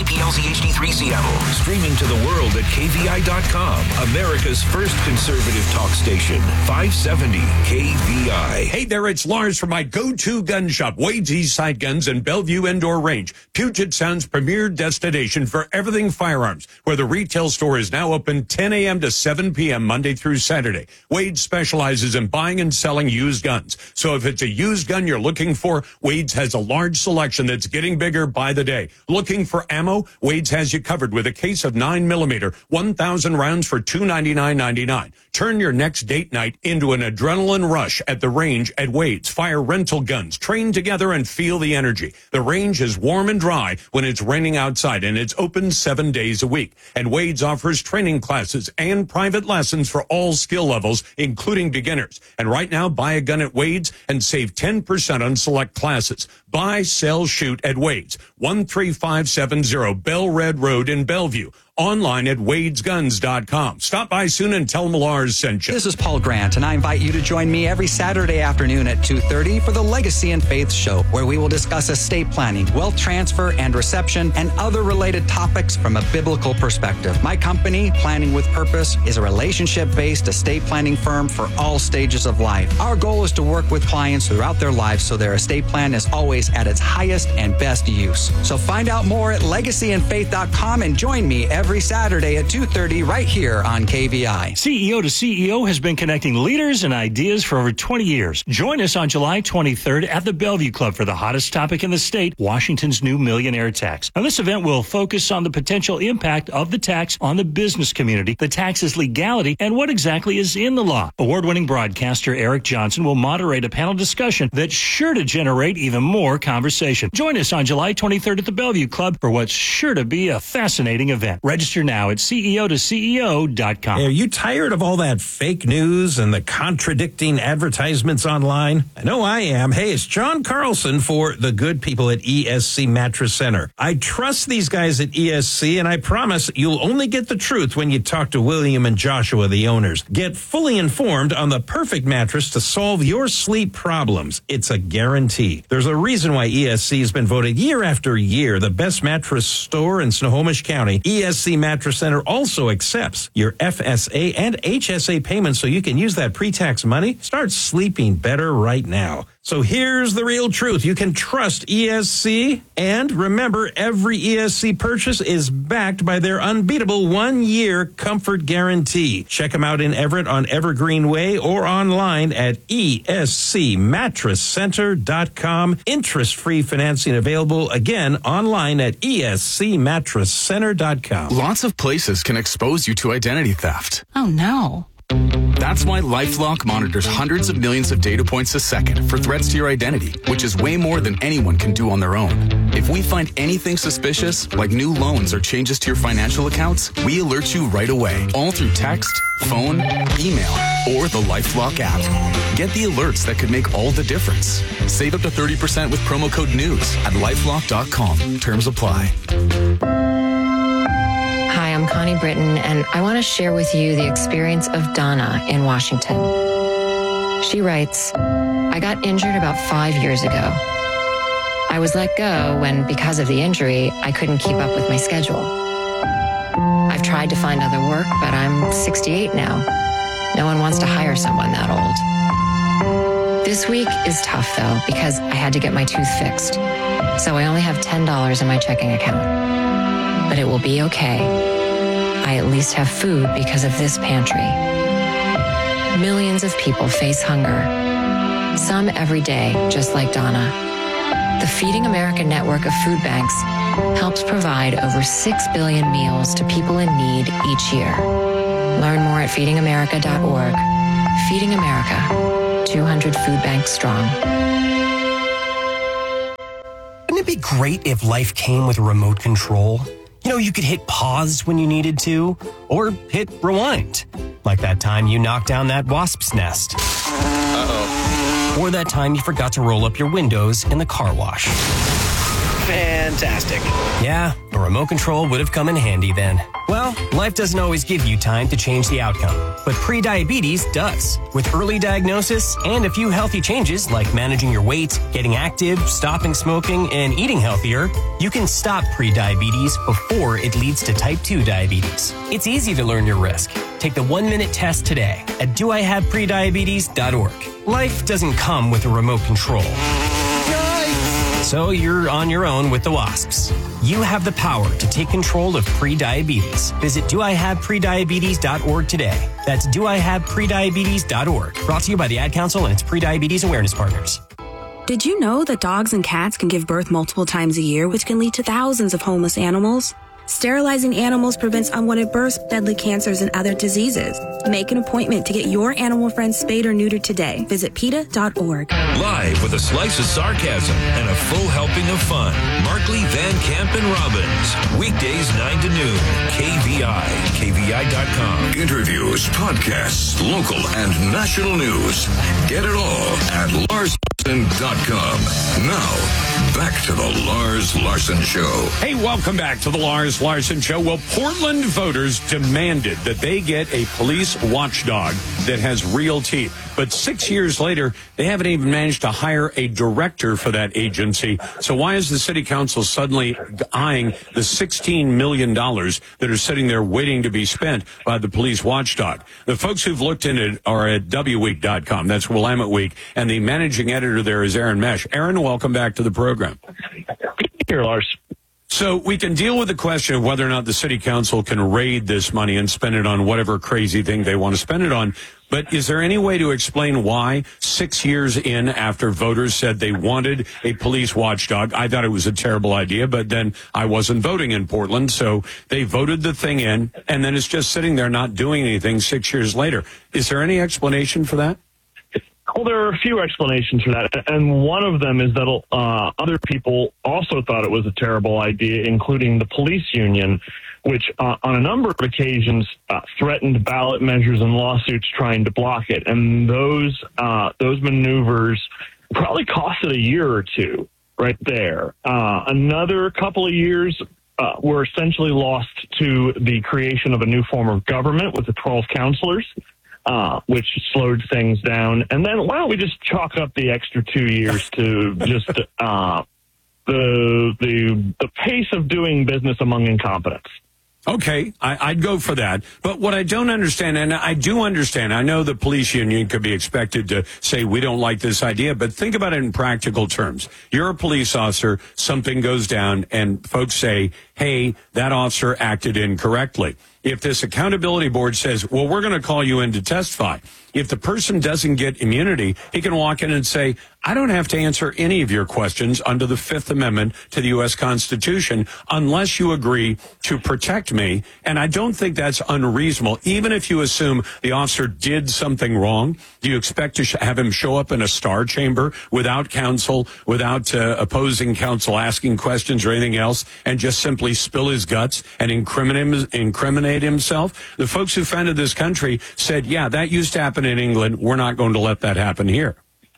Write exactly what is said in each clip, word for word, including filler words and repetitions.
P L Z H D three Seattle. Streaming to the world at K V I dot com. America's first conservative talk station. five seventy K V I. Hey there, it's Lars from my go-to gun shop, Wade's Eastside Guns and Bellevue Indoor Range. Puget Sound's premier destination for everything firearms, where the retail store is now open ten a.m. to seven p.m. Monday through Saturday. Wade specializes in buying and selling used guns. So if it's a used gun you're looking for, Wade's has a large selection that's getting bigger by the day. Looking for ammo? Wade's has you covered with a case of nine millimeter, one thousand rounds for two hundred ninety-nine dollars and ninety-nine cents. Turn your next date night into an adrenaline rush at the range at Wade's. Fire rental guns. Train together and feel the energy. The range is warm and dry when it's raining outside, and it's open seven days a week. And Wade's offers training classes and private lessons for all skill levels, including beginners. And right now, buy a gun at Wade's and save ten percent on select classes. Buy, sell, shoot at Wade's. one three five seven zero Bell Red Road in Bellevue. Online at wades guns dot com. Stop by soon and tell them Lars sent you. This is Paul Grant, and I invite you to join me every Saturday afternoon at two thirty for the Legacy and Faith Show, where we will discuss estate planning, wealth transfer and reception, and other related topics from a biblical perspective. My company, Planning with Purpose, is a relationship-based estate planning firm for all stages of life. Our goal is to work with clients throughout their lives so their estate plan is always at its highest and best use. So find out more at legacy and faith dot com and join me every Every Saturday at two thirty right here on K V I. C E O to C E O has been connecting leaders and ideas for over twenty years. Join us on July twenty-third at the Bellevue Club for the hottest topic in the state, Washington's new millionaire tax. Now, this event will focus on the potential impact of the tax on the business community, the tax's legality, and what exactly is in the law. Award-winning broadcaster Eric Johnson will moderate a panel discussion that's sure to generate even more conversation. Join us on July twenty-third at the Bellevue Club for what's sure to be a fascinating event. Register now at C E O to C E O dot com. Hey, are you tired of all that fake news and the contradicting advertisements online? I know I am. Hey, it's John Carlson for the good people at E S C Mattress Center. I trust these guys at E S C, and I promise you'll only get the truth when you talk to William and Joshua, the owners. Get fully informed on the perfect mattress to solve your sleep problems. It's a guarantee. There's a reason why E S C has been voted year after year the best mattress store in Snohomish County. E S C Mattress Center also accepts your F S A and H S A payments so you can use that pre-tax money. Start sleeping better right now. So here's the real truth. You can trust E S C, and remember, every E S C purchase is backed by their unbeatable one-year comfort guarantee. Check them out in Everett on Evergreen Way or online at E S C mattress center dot com. Interest-free financing available, again, online at E S C mattress center dot com. Lots of places can expose you to identity theft. Oh, no. That's why LifeLock monitors hundreds of millions of data points a second for threats to your identity, which is way more than anyone can do on their own. If we find anything suspicious, like new loans or changes to your financial accounts, we alert you right away, all through text, phone, email, or the LifeLock app. Get the alerts that could make all the difference. Save up to thirty percent with promo code NEWS at lifelock dot com. Terms apply. Hi, I'm Connie Britton, and I want to share with you the experience of Donna in Washington. She writes, I got injured about five years ago. I was let go when, because of the injury, I couldn't keep up with my schedule. I've tried to find other work, but I'm sixty-eight now. No one wants to hire someone that old. This week is tough, though, because I had to get my tooth fixed. So I only have ten dollars in my checking account. But it will be okay. I at least have food because of this pantry. Millions of people face hunger. Some every day, just like Donna. The Feeding America network of food banks helps provide over six billion meals to people in need each year. Learn more at feeding america dot org. Feeding America, two hundred food banks strong. Wouldn't it be great if life came with a remote control? You know, you could hit pause when you needed to, or hit rewind. Like that time you knocked down that wasp's nest. Uh-oh. Or that time you forgot to roll up your windows in the car wash. Fantastic. Yeah, a remote control would have come in handy then. Well, life doesn't always give you time to change the outcome, but prediabetes does. With early diagnosis and a few healthy changes like managing your weight, getting active, stopping smoking, and eating healthier, you can stop prediabetes before it leads to type two diabetes. It's easy to learn your risk. Take the one-minute test today at do I have prediabetes dot org. Life doesn't come with a remote control. So you're on your own with the WASPs. You have the power to take control of prediabetes. Visit do I have prediabetes dot org today. That's do I have prediabetes dot org. Brought to you by the Ad Council and its prediabetes awareness partners. Did you know that dogs and cats can give birth multiple times a year, which can lead to thousands of homeless animals? Sterilizing animals prevents unwanted births, deadly cancers, and other diseases. Make an appointment to get your animal friend spayed or neutered today. Visit PETA dot org. Live with a slice of sarcasm and a full helping of fun. Markley, Van Camp, and Robbins. Weekdays nine to noon. K V I. K V I dot com. Interviews, podcasts, local and national news. Get it all at Lars Larson dot com. Now, back to the Lars Larson Show. Hey, welcome back to the Lars Larson Show. Well, Portland voters demanded that they get a police watchdog that has real teeth. But six years later, they haven't even managed to hire a director for that agency. So why is the city council suddenly eyeing the sixteen million dollars that are sitting there waiting to be spent by the police watchdog? The folks who've looked into it are at W week dot com. That's Willamette Week. And the managing editor there is Aaron Mesh. Aaron, welcome back to the program. Here, Lars. So we can deal with the question of whether or not the city council can raid this money and spend it on whatever crazy thing they want to spend it on. But is there any way to explain why six years in after voters said they wanted a police watchdog? I thought it was a terrible idea, but then I wasn't voting in Portland. So they voted the thing in, and then it's just sitting there not doing anything six years later. Is there any explanation for that? Well, there are a few explanations for that, and one of them is that uh, other people also thought it was a terrible idea, including the police union, which uh, on a number of occasions uh, threatened ballot measures and lawsuits trying to block it. And those uh, those maneuvers probably costed a year or two right there. Uh, another couple of years uh, were essentially lost to the creation of a new form of government with the twelve councilors. Uh, which slowed things down. And then why don't we just chalk up the extra two years to just uh, the the the pace of doing business among incompetents? Okay, I, I'd go for that. But what I don't understand, and I do understand, I know the police union could be expected to say, we don't like this idea, but think about it in practical terms. You're a police officer, something goes down, and folks say, hey, that officer acted incorrectly. If this accountability board says, well, we're going to call you in to testify, if the person doesn't get immunity, he can walk in and say, I don't have to answer any of your questions under the Fifth Amendment to the U S Constitution unless you agree to protect me. And I don't think that's unreasonable. Even if you assume the officer did something wrong, do you expect to sh- have him show up in a star chamber without counsel, without uh, opposing counsel asking questions or anything else, and just simply spill his guts and incriminate, incriminate himself? The folks who founded this country said, yeah, that used to happen in England. We're not going to let that happen here.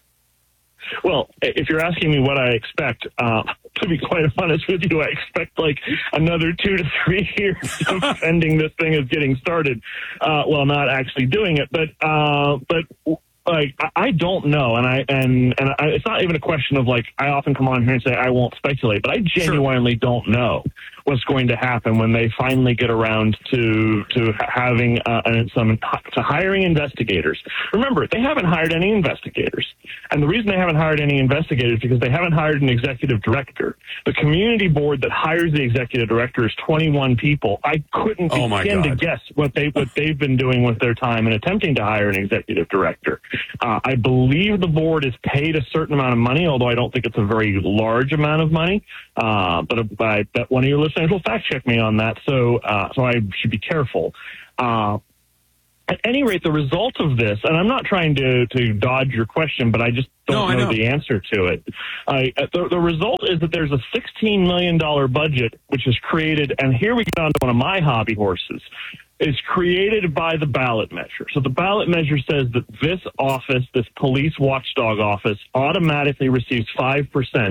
Well, if you're asking me what I expect, uh, to be quite honest with you, I expect like another two to three years of defending this thing as getting started. Uh, well, not actually doing it, but, uh, but like, I don't know. And I, and, and I, it's not even a question of like, I often come on here and say, I won't speculate, but I genuinely sure. don't know what's going to happen when they finally get around to to having uh, some to hiring investigators. Remember, they haven't hired any investigators, and the reason they haven't hired any investigators is because they haven't hired an executive director. The community board that hires the executive director is twenty-one people. I couldn't oh begin to guess what they what they've been doing with their time in attempting to hire an executive director. Uh, I believe the board is paid a certain amount of money, although I don't think it's a very large amount of money. Uh, but I bet one of your listeners will fact check me on that, so uh, so I should be careful. Uh, at any rate, the result of this, and I'm not trying to, to dodge your question, but I just don't no, know, know the answer to it. Uh, the, the result is that there's a sixteen million dollars budget, which is created, and here we get on to one of my hobby horses, is created by the ballot measure. So the ballot measure says that this office, this police watchdog office, automatically receives five percent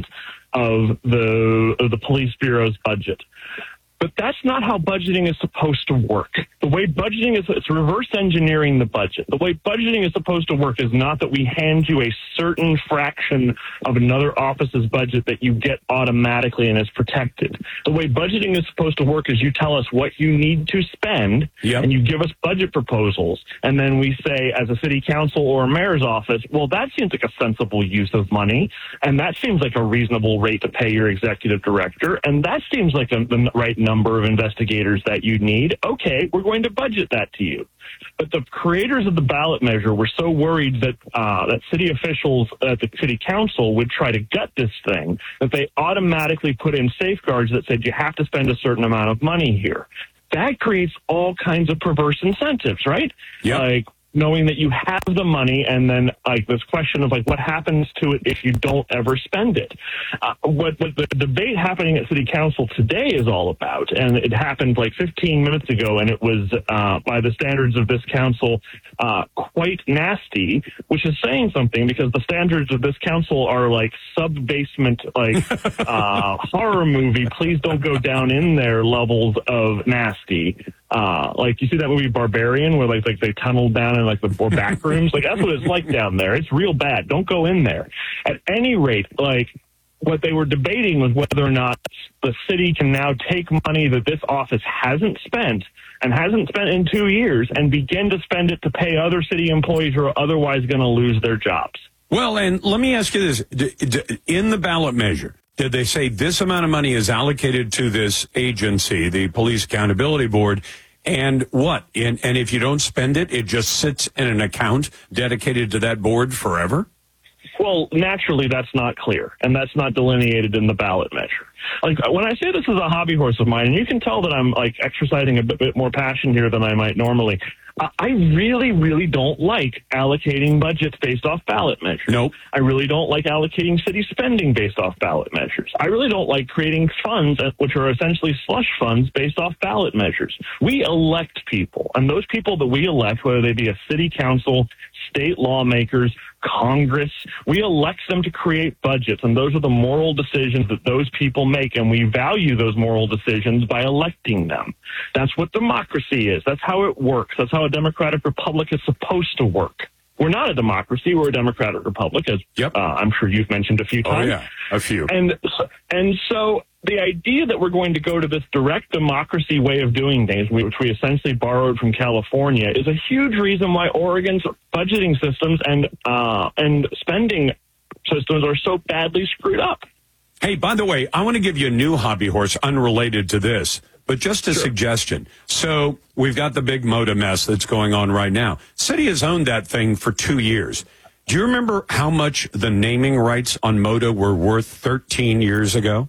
of the of the police bureau's budget. But that's not how budgeting is supposed to work. The way budgeting is, it's reverse engineering the budget. The way budgeting is supposed to work is not that we hand you a certain fraction of another office's budget that you get automatically and is protected. The way budgeting is supposed to work is you tell us what you need to spend, yep. and you give us budget proposals. And then we say, as a city council or a mayor's office, well, that seems like a sensible use of money, and that seems like a reasonable rate to pay your executive director, and that seems like a, the right number. number of investigators that you need. Okay, we're going to budget that to you. But the creators of the ballot measure were so worried that uh, that city officials at the city council would try to gut this thing that they automatically put in safeguards that said you have to spend a certain amount of money here. That creates all kinds of perverse incentives, right? Yeah. Like knowing that you have the money, and then like this question of like what happens to it if you don't ever spend it. Uh, what, what the debate happening at City Council today is all about, and it happened like fifteen minutes ago, and it was uh, by the standards of this council uh, quite nasty, which is saying something because the standards of this council are like sub-basement, like uh, horror movie. Please don't go down in there levels of nasty. Uh, like you see that movie Barbarian where like, like they tunneled down in like the or back rooms. Like that's what it's like down there. It's real bad. Don't go in there. At any rate, like what they were debating was whether or not the city can now take money that this office hasn't spent and hasn't spent in two years and begin to spend it to pay other city employees who are otherwise going to lose their jobs. Well, and let me ask you this. D- d- in the ballot measure, did they say this amount of money is allocated to this agency, the Police Accountability Board, and what? And, and if you don't spend it, it just sits in an account dedicated to that board forever? Well, naturally, that's not clear, and that's not delineated in the ballot measure. Like, when I say this is a hobby horse of mine, and you can tell that I'm, like, exercising a bit, bit more passion here than I might normally, I really, really don't like allocating budgets based off ballot measures. Nope. I really don't like allocating city spending based off ballot measures. I really don't like creating funds, which are essentially slush funds, based off ballot measures. We elect people, and those people that we elect, whether they be a city council, state lawmakers, Congress, we elect them to create budgets, and those are the moral decisions that those people make, and we value those moral decisions by electing them. That's what democracy is. That's how it works. That's how a democratic republic is supposed to work. We're not a democracy. We're a democratic republic, as yep. uh, I'm sure you've mentioned a few times. Oh, yeah, a few. And, and so the idea that we're going to go to this direct democracy way of doing things, which we essentially borrowed from California, is a huge reason why Oregon's budgeting systems and uh, and spending systems are so badly screwed up. Hey, by the way, I want to give you a new hobby horse unrelated to this, but just a sure. suggestion. So we've got the big MOTA mess that's going on right now. City has owned that thing for two years. Do you remember how much the naming rights on MOTA were worth thirteen years ago?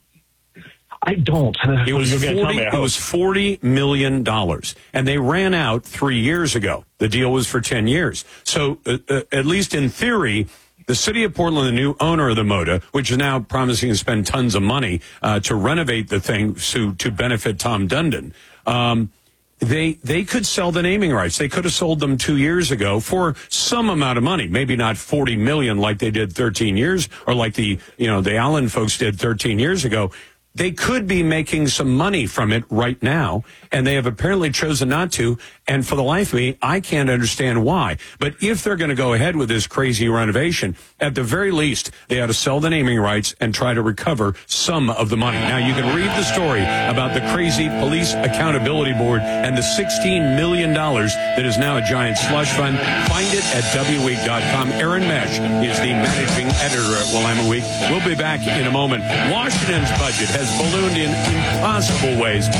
I don't. It was forty. It was forty million dollars, and they ran out three years ago. The deal was for ten years. So, uh, uh, at least in theory, the city of Portland, the new owner of the MOTA, which is now promising to spend tons of money uh, to renovate the thing to to benefit Tom Dundon. Um, They they could sell the naming rights. They could have sold them two years ago for some amount of money, maybe not forty million like they did thirteen years, or like the you know the Allen folks did thirteen years ago. They could be making some money from it right now, and they have apparently chosen not to. And for the life of me, I can't understand why. But if they're going to go ahead with this crazy renovation, at the very least, they ought to sell the naming rights and try to recover some of the money. Now, you can read the story about the crazy Police Accountability Board and the sixteen million dollars that is now a giant slush fund. Find it at W week dot com. Aaron Mesh is the managing editor at Willamette Week. We'll be back in a moment. Washington's budget has ballooned in impossible ways.